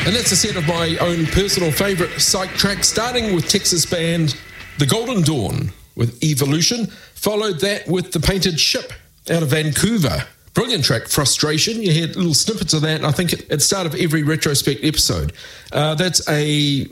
And that's a set of my own personal favourite psych tracks, starting with Texas band The Golden Dawn with Evolution, followed that with The Painted Ship out of Vancouver. Brilliant track, Frustration. You hear little snippets of that, I think, at the start of every retrospect episode. That's a